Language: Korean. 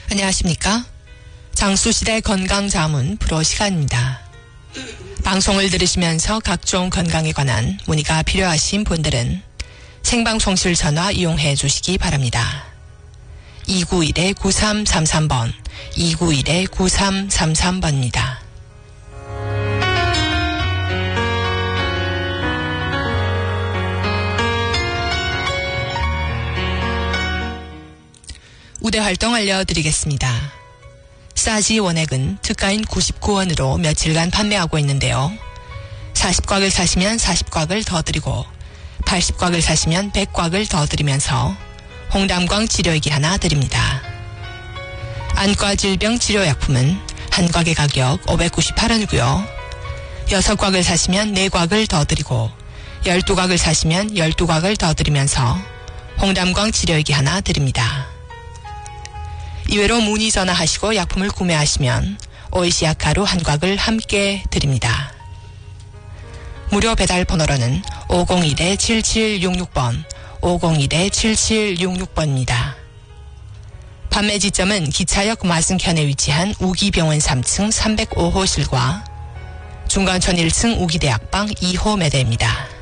안녕하십니까? 장수시대 건강자문 프로 시간입니다. 방송을 들으시면서 각종 건강에 관한 문의가 필요하신 분들은 생방송실 전화 이용해 주시기 바랍니다. 291-9333번, 291-9333번입니다. 우대 활동 알려드리겠습니다. 싸지 원액은 특가인 99원으로 며칠간 판매하고 있는데요. 40곽을 사시면 40곽을 더 드리고 80곽을 사시면 100곽을 더 드리면서 홍담광 치료액이 하나 드립니다. 안과 질병 치료약품은 한 곽의 가격 598원이고요. 6곽을 사시면 4곽을 더 드리고 12곽을 사시면 12곽을 더 드리면서 홍담광 치료액이 하나 드립니다. 이외로 문의 전화하시고 약품을 구매하시면 오이시약 가루 한 곽을 함께 드립니다. 무료 배달 번호로는 501-7766번, 501-7766번입니다. 판매 지점은 기차역 마승현에 위치한 우기병원 3층 305호실과 중간천 1층 우기대학방 2호 매대입니다.